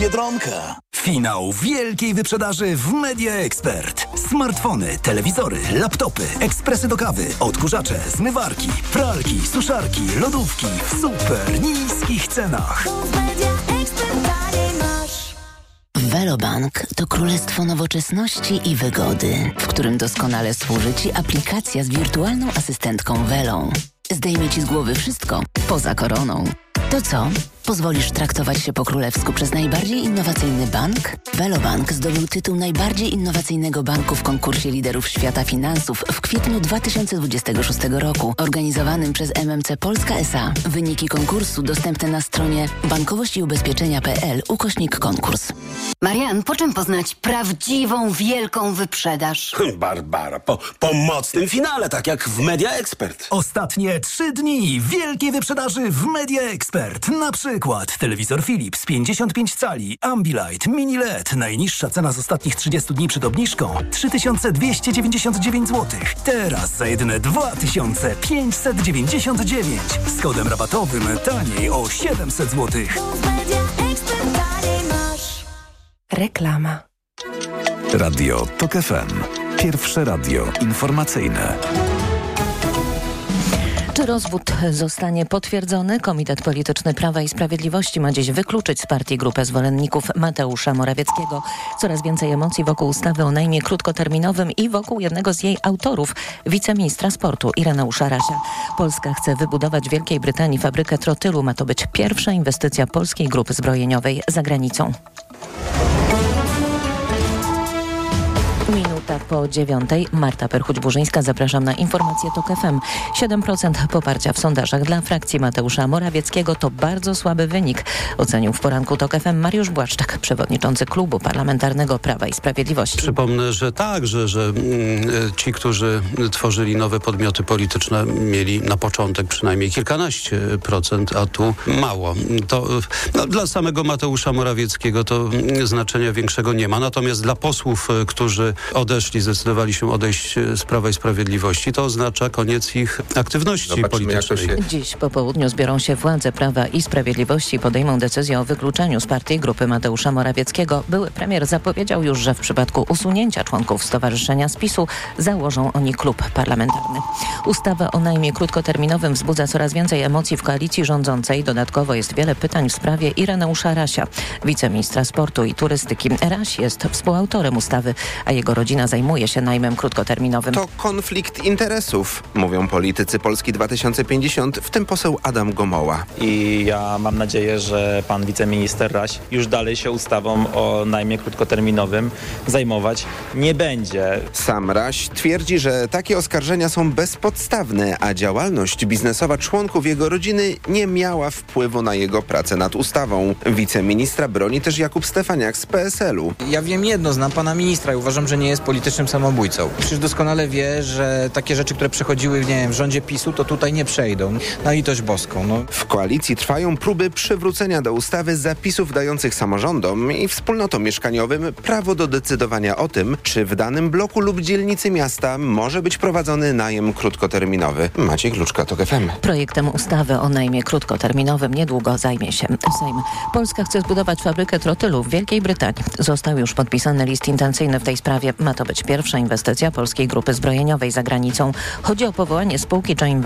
Biedronka. Finał wielkiej wyprzedaży w Media Expert. Smartfony, telewizory, laptopy, ekspresy do kawy, odkurzacze, zmywarki, pralki, suszarki, lodówki w super niskich cenach. Velobank to królestwo nowoczesności i wygody, w którym doskonale służy Ci aplikacja z wirtualną asystentką Velą. Zdejmie Ci z głowy wszystko, poza koroną. To co? Pozwolisz traktować się po królewsku przez najbardziej innowacyjny bank? Velobank zdobył tytuł najbardziej innowacyjnego banku w konkursie liderów świata finansów w kwietniu 2026 roku, organizowanym przez MMC Polska S.A. Wyniki konkursu dostępne na stronie bankowościubezpieczenia.pl/konkurs. Marian, po czym poznać prawdziwą, wielką wyprzedaż? Barbara, po mocnym finale, tak jak w Media Expert. Ostatnie 3 dni wielkiej wyprzedaży w Media Expert. Na przykład telewizor Philips 55 cali, Ambilight, Mini LED. Najniższa cena z ostatnich 30 dni przed obniżką 3299 zł. Teraz za jedyne 2599. Z kodem rabatowym taniej o 700 zł. Reklama. Radio TOK FM. Pierwsze radio informacyjne. Czy rozwód zostanie potwierdzony? Komitet Polityczny Prawa i Sprawiedliwości ma dziś wykluczyć z partii grupę zwolenników Mateusza Morawieckiego. Coraz więcej emocji wokół ustawy o najmie krótkoterminowym i wokół jednego z jej autorów, wiceministra sportu Ireneusza Rasia. Polska chce wybudować w Wielkiej Brytanii fabrykę trotylu. Ma to być pierwsza inwestycja polskiej grupy zbrojeniowej za granicą. Minuta po 9:00. Marta Perchuć-Burzyńska. Zapraszam na informacje TOK FM. 7% poparcia w sondażach dla frakcji Mateusza Morawieckiego to bardzo słaby wynik, ocenił w poranku TOK FM Mariusz Błaszczak, przewodniczący Klubu Parlamentarnego Prawa i Sprawiedliwości. Przypomnę, że tak, że ci, którzy tworzyli nowe podmioty polityczne, mieli na początek przynajmniej kilkanaście procent, a tu mało. To dla samego Mateusza Morawieckiego to znaczenia większego nie ma. Natomiast dla posłów, którzy zdecydowali się odejść z Prawa i Sprawiedliwości, to oznacza koniec ich aktywności politycznej. Dziś po południu zbiorą się władze Prawa i Sprawiedliwości i podejmą decyzję o wykluczeniu z partii grupy Mateusza Morawieckiego. Były premier zapowiedział już, że w przypadku usunięcia członków stowarzyszenia z PiS-u założą oni klub parlamentarny. Ustawa o najmie krótkoterminowym wzbudza coraz więcej emocji w koalicji rządzącej. Dodatkowo jest wiele pytań w sprawie Ireneusza Rasia, wiceministra sportu i turystyki. Raś jest współautorem ustawy, a jego rodzina zajmuje się najmem krótkoterminowym. To konflikt interesów, mówią politycy Polski 2050, w tym poseł Adam Gomoła. I ja mam nadzieję, że pan wiceminister Raś już dalej się ustawą o najmie krótkoterminowym zajmować nie będzie. Sam Raś twierdzi, że takie oskarżenia są bezpodstawne, a działalność biznesowa członków jego rodziny nie miała wpływu na jego pracę nad ustawą. Wiceministra broni też Jakub Stefaniak z PSL-u. Ja wiem jedno, znam pana ministra i uważam, że nie jest politycznym samobójcą. Przecież doskonale wie, że takie rzeczy, które przechodziły, w rządzie PiS-u, to tutaj nie przejdą. Na litość boską. W koalicji trwają próby przywrócenia do ustawy zapisów dających samorządom i wspólnotom mieszkaniowym prawo do decydowania o tym, czy w danym bloku lub dzielnicy miasta może być prowadzony najem krótkoterminowy. Maciej Kluczka, TOK FM. Projektem ustawy o najmie krótkoterminowym niedługo zajmie się Sejm. Polska chce zbudować fabrykę trotylu w Wielkiej Brytanii. Został już podpisany list intencyjny w tej sprawie. Ma to być pierwsza inwestycja polskiej grupy zbrojeniowej za granicą. Chodzi o powołanie spółki joint